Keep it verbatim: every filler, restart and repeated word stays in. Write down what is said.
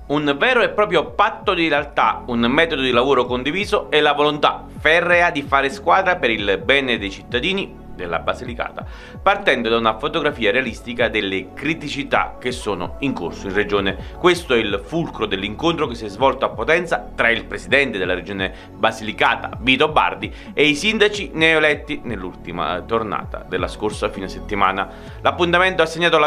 Un vero e proprio patto di realtà, un metodo di lavoro condiviso e la volontà ferrea di fare squadra per il bene dei cittadini della Basilicata, partendo da una fotografia realistica delle criticità che sono in corso in regione. Questo è il fulcro dell'incontro che si è svolto a Potenza tra il presidente della regione Basilicata, Vito Bardi, e i sindaci neoeletti nell'ultima tornata della scorsa fine settimana. L'appuntamento ha segnato la